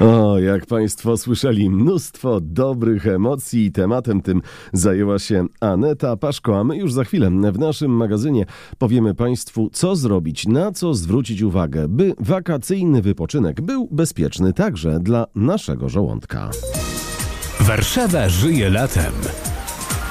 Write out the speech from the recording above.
O, jak Państwo słyszeli, mnóstwo dobrych emocji. Tematem tym zajęła się Aneta Paszko, a my już za chwilę w naszym magazynie powiemy Państwu, co zrobić, na co zwrócić uwagę, by wakacyjny wypoczynek był bezpieczny także dla naszego żołądka. Warszawa żyje latem.